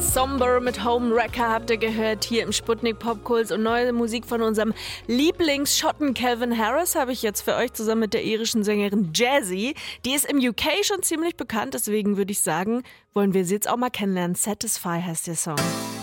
Somber mit Homewrecker habt ihr gehört hier im Sputnik Popkult und neue Musik von unserem Lieblingsschotten Calvin Harris habe ich jetzt für euch zusammen mit der irischen Sängerin Jazzy. Die ist im UK schon ziemlich bekannt, deswegen würde ich sagen, wollen wir sie jetzt auch mal kennenlernen. Satisfy heißt der Song.